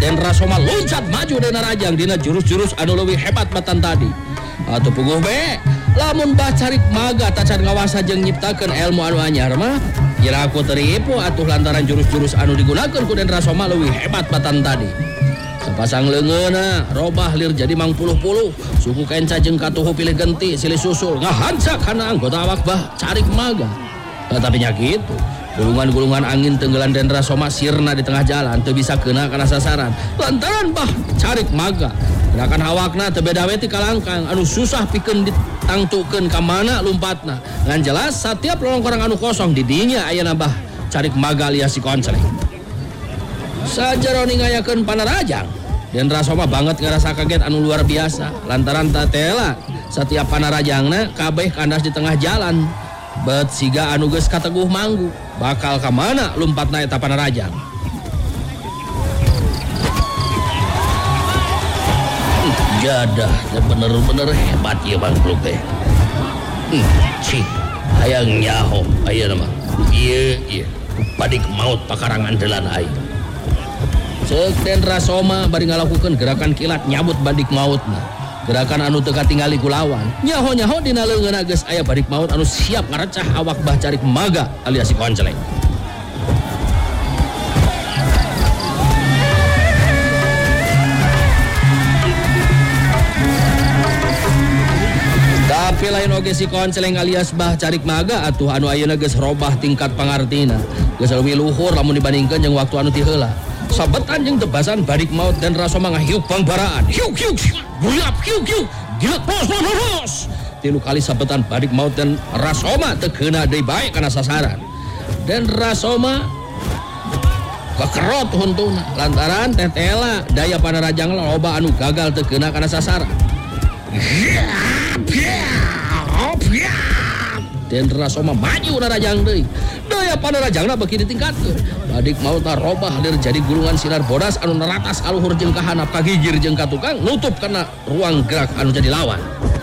Dendra Soma loncat maju dina rajang dina jurus-jurus anu leuwih hebat batan tadi. Atuh puguh be, lamun Bah Carik Maga tacan ngawasa jeung nyiptakeun ilmu anu anyar mah, kira aku teripu atuh lantaran jurus-jurus anu digunakeun ku Dendra Soma leuwih hebat batan tadi. Sapasang leungeuna robah lir jadi mang puluh-puluh, suku kenca jeung katuhu pilih genti silih susul ngahancak kana anggota awak Bah Carik Maga. Tapi nya kitu, gulungan-gulungan angin tenggelan Dendra Soma sirna di tengah jalan teu bisa keuna kana sasaran lantaran Bah Carik Maga gerakan hawakna teu beda we ti kalangkang anu susah pikeun ditangtukeun ka mana lompatna. Ngan jelas setiap lolongkorang anu kosong di dinya ayeuna Bah Carik Maga alias si Konceleng. Sajero ningayakeun panarajang, Dendra Soma banget ngerasa kaget anu luar biasa lantaran tatela setiap panarajangna kabeh kandas di tengah jalan. Bet siga anu geus kateguh manggu bakal ka mana lompatna eta panarajang. Jadah bener-bener hebat ieu Bangkluk teh. Cik hayang nyaho ayeuna mah. Ieu badik maut pakarangan delan aing. Ceuk Dendra Soma bari ngalakukeun gerakan kilat nyabut badik mautna. Gerakan anu teu katingali ku lawan. Nyaho-nyaho dina leungeunna geus aya badik maut anu siap ngarecah awak Bah Carik Maga alias si Konceleng. Tapi lain oge si Konceleng alias Bah Carik Maga atuh anu ayeuna geus robah tingkat pangartina. Geus leuwih luhur lamun dibandingkeun jeung waktu anu ti heula. Sabetan jeung tebasan badik maut Dendra Soma ngahiuk bangbaraan. Hiuk hiuk, buyap hiuk hiuk, gilet pos. 3 kali sabetan badik maut Dendra Soma teu keuna deui bae kana sasaran. Dendra Soma kekerot huntuna lantaran tetela daya panarajang loba anu gagal teu keuna kana sasaran. Dendra Soma maju narajang deui. Daya panarajangna beuki ditingkatkeun. Badik mautna robah lir jadi gulungan sinar bodas anu neratas ka luhur jeung ka handap ka gigir jeung ka tukang nutup kana ruang gerak anu jadi lawan.